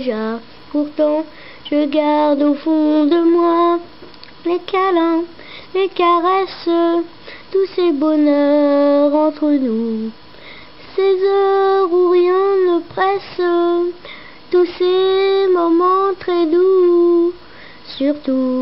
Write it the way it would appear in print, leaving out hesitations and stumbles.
déjà. Pourtant, je garde au fond de moi les câlins, les caresses, tous ces bonheurs entre nous. Ces heures où rien ne presse, tous ces moments très doux, surtout